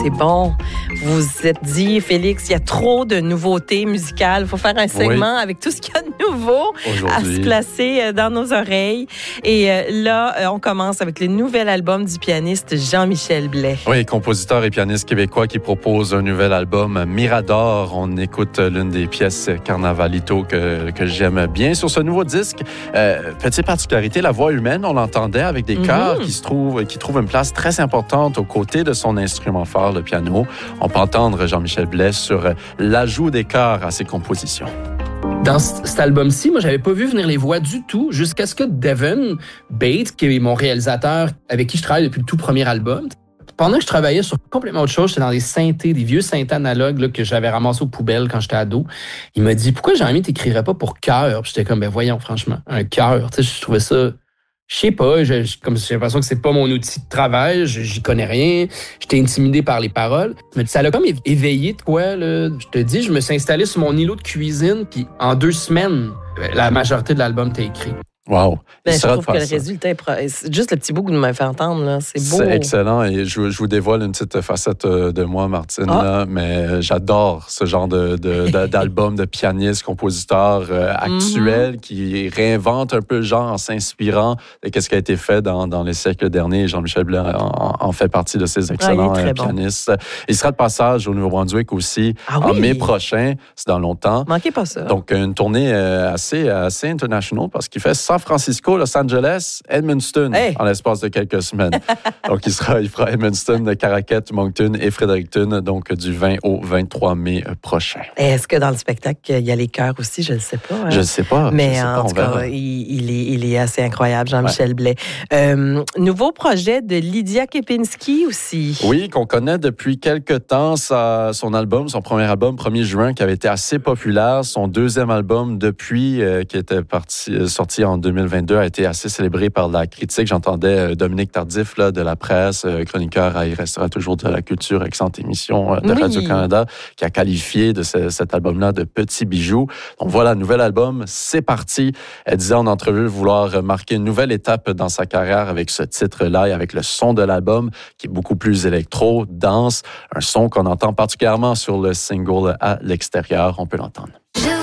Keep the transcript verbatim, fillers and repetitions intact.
c'est bon. Vous vous êtes dit, Félix, il y a trop de nouveautés musicales. Il faut faire un segment oui. avec tout ce qu'il y a de nouveau à se placer dans nos oreilles. Et là, on commence avec le nouvel album du pianiste Jean-Michel Blais. Oui, compositeur et pianiste québécois qui propose un nouvel album, Mirador. On écoute l'une des pièces Carnavalito que, que j'aime bien. Sur ce nouveau disque, euh, petite particularité, la voix humaine, on l'entendait avec des mm-hmm. chœurs qui se trouvent, qui trouvent une place très importante aux côtés de son instrument phare, le piano. On peut entendre Jean-Michel Blais sur l'ajout des chœurs à ses compositions. Dans cet album-ci, moi, j'avais pas vu venir les voix du tout jusqu'à ce que Devon Bates, qui est mon réalisateur avec qui je travaille depuis le tout premier album, pendant que je travaillais sur complètement autre chose, j'étais dans des synthés, des vieux synthés analogues là, que j'avais ramassés aux poubelles quand j'étais ado. Il m'a dit, pourquoi Jean-Mi t'écrirais pas pour chœur? Puis j'étais comme, ben voyons, franchement, un chœur. Tu sais, je trouvais ça... Je sais pas, je, je, comme j'ai l'impression que c'est pas mon outil de travail, je, j'y connais rien, j'étais intimidé par les paroles. Mais ça l'a comme éveillé de quoi, là. Je te dis, je me suis installé sur mon îlot de cuisine, puis en deux semaines, la majorité de l'album était écrit. Wow! Ben, je trouve que le résultat est pro... c'est juste le petit bout que vous m'avez fait entendre, là. C'est beau. C'est excellent et je, je vous dévoile une petite facette de moi, Martine, ah. là, mais j'adore ce genre de, de, de, d'album de pianiste, compositeur euh, actuel mm-hmm. qui réinvente un peu le genre en s'inspirant de ce qui a été fait dans, dans les siècles derniers. Jean-Michel Blais en, en fait partie de ces excellents ah, il pianistes. Bon. Il sera de passage au Nouveau-Brunswick aussi ah, oui. en mai prochain, c'est dans longtemps. Manquez pas ça. Donc, une tournée assez, assez internationale parce qu'il fait San Francisco, Los Angeles, Edmundston hey. en l'espace de quelques semaines. Donc, il sera, il fera Edmundston, Caraquet, Moncton et Fredericton, donc du vingt au vingt-trois mai prochain. Et est-ce que dans le spectacle, il y a les chœurs aussi? Je ne sais pas. Hein? Je ne sais pas. Mais sais en pas, tout cas, il, il, est, il est assez incroyable, Jean-Michel ouais. Blais. Euh, nouveau projet de Lydia Kepinski aussi. Oui, qu'on connaît depuis quelques temps. Sa, son album, son premier album, premier juin, qui avait été assez populaire. Son deuxième album depuis, euh, qui était parti, euh, sorti en deux mille vingt-deux, a été assez célébré par la critique. J'entendais Dominique Tardif là, de la presse, chroniqueur à Il restera toujours de la culture, excellente émission de oui. Radio-Canada, qui a qualifié de ce, cet album-là de petit bijou. Donc voilà, nouvel album, c'est parti. Elle disait en entrevue vouloir marquer une nouvelle étape dans sa carrière avec ce titre-là et avec le son de l'album qui est beaucoup plus électro, dense, un son qu'on entend particulièrement sur le single À l'extérieur. On peut l'entendre. Je